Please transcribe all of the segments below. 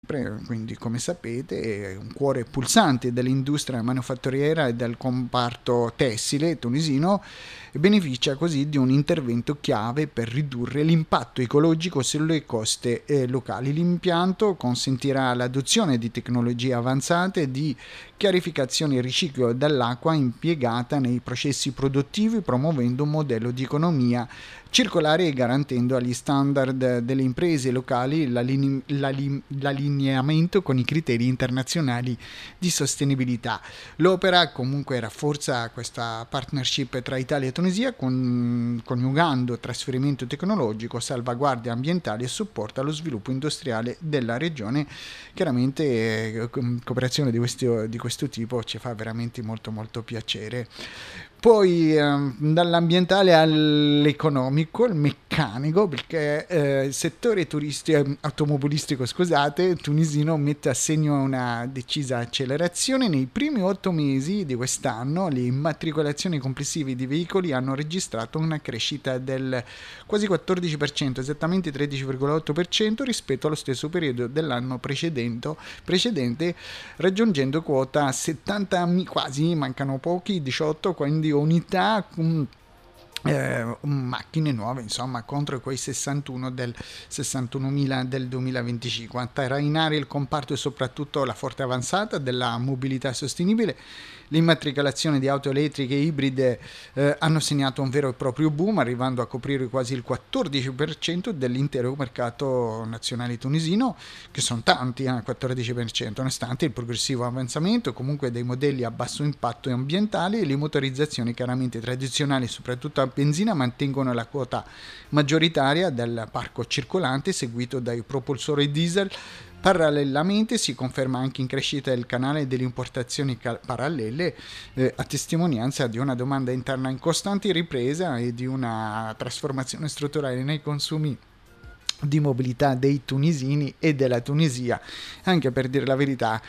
quindi come sapete è un cuore pulsante dell'industria manifatturiera e del comparto tessile tunisino e beneficia così di un intervento chiave per ridurre l'impatto ecologico sulle coste locali. L'impianto consentirà l'adozione di tecnologie avanzate di chiarificazione e riciclo dell'acqua impiegata nei processi produttivi, promuovendo un modello di economia circolare e garantendo agli standard delle imprese locali l'allineamento con i criteri internazionali di sostenibilità. L'opera comunque rafforza questa partnership tra Italia e Tunisia coniugando trasferimento tecnologico, salvaguardia ambientale e supporto allo sviluppo industriale della regione. Chiaramente cooperazione di questo tipo ci fa veramente molto molto piacere. Poi dall'ambientale all'economico, il meccanico, perché il settore automobilistico, scusate, tunisino mette a segno una decisa accelerazione. Nei primi 8 mesi di quest'anno le immatricolazioni complessive di veicoli hanno registrato una crescita del quasi 14%, esattamente 13,8% rispetto allo stesso periodo dell'anno precedente, raggiungendo quota 70, quasi mancano pochi, 18, quindi unità macchine nuove, insomma, contro quei 61.000 del 2025. A trainare il comparto e soprattutto la forte avanzata della mobilità sostenibile. L'immatricolazione di auto elettriche e ibride hanno segnato un vero e proprio boom, arrivando a coprire quasi il 14% dell'intero mercato nazionale tunisino, che sono tanti, 14%, nonostante il progressivo avanzamento comunque dei modelli a basso impatto ambientale e le motorizzazioni chiaramente tradizionali, soprattutto a benzina, mantengono la quota maggioritaria del parco circolante, seguito dai propulsori diesel. Parallelamente si conferma anche in crescita il canale delle importazioni parallele, a testimonianza di una domanda interna in costante ripresa e di una trasformazione strutturale nei consumi di mobilità dei tunisini e della Tunisia. Anche per dire la verità,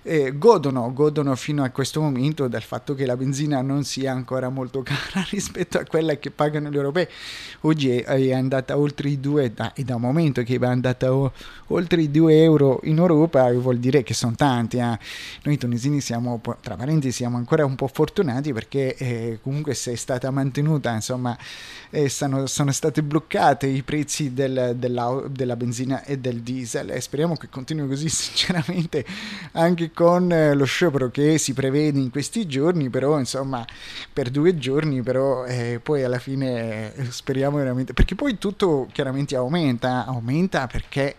godono fino a questo momento del fatto che la benzina non sia ancora molto cara rispetto a quella che pagano gli europei. Oggi è andata oltre i 2, e da un momento che è andata oltre i 2 euro in Europa, vuol dire che sono tanti. Noi tunisini siamo, tra parentesi, siamo ancora un po' fortunati perché comunque se è stata mantenuta, insomma, sono state bloccate i prezzi della benzina e del diesel, e speriamo che continui così sinceramente anche con lo sciopero che si prevede in questi giorni, però insomma per 2 giorni, però poi alla fine speriamo veramente, perché poi tutto chiaramente aumenta perché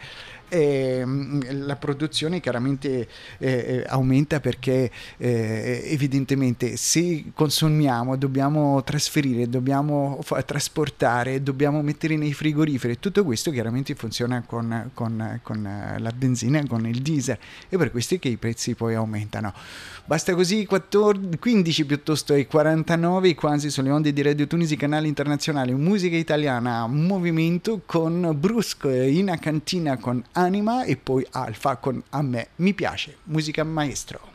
la produzione chiaramente aumenta perché evidentemente se consumiamo dobbiamo trasferire, dobbiamo trasportare, dobbiamo mettere nei frigoriferi. Tutto questo chiaramente funziona con la benzina, con il diesel, e per questo è che i prezzi poi aumentano. Basta così, 15 piuttosto e 49 quasi sulle onde di Radio Tunisi, canale internazionale musica italiana, movimento con Brusco in cantina con Anima e poi Alfa con A me mi piace, musica maestro.